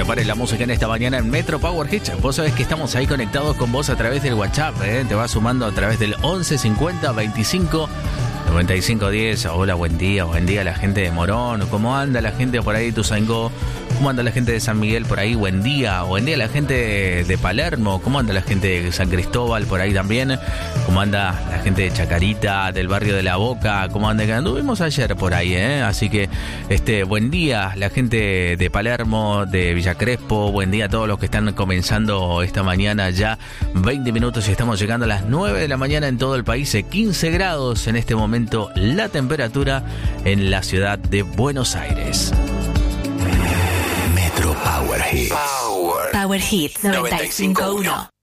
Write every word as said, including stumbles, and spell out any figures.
prepare la música en esta mañana en Metro Power Hits. Vos sabés que estamos ahí conectados con vos a través del WhatsApp, ¿eh? Te vas sumando a través del once cincuenta veinticinco noventa y cinco diez. Hola, buen día, buen día a la gente de Morón. ¿Cómo anda la gente por ahí, Tuzangó? ¿Cómo anda la gente de San Miguel por ahí? Buen día. Buen día a la gente de, de Palermo. ¿Cómo anda la gente de San Cristóbal por ahí también? ¿Cómo anda la gente de Chacarita, del barrio de La Boca? ¿Cómo anda? Que anduvimos ayer por ahí, ¿eh? Así que, este, buen día la gente de Palermo, de Villa Crespo. Buen día a todos los que están comenzando esta mañana ya. veinte minutos y estamos llegando a las nueve de la mañana en todo el país. quince grados en este momento la temperatura en la ciudad de Buenos Aires. Metro Power Hits. Power, Power Hits noventa y cinco punto uno.